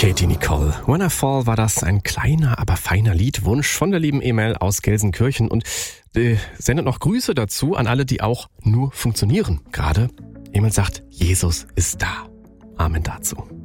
Katie Nicole. When I Fall war das ein kleiner, aber feiner Liedwunsch von der lieben Emel aus Gelsenkirchen und sendet noch Grüße dazu an alle, die auch nur funktionieren gerade. Emel sagt, Jesus ist da. Amen dazu.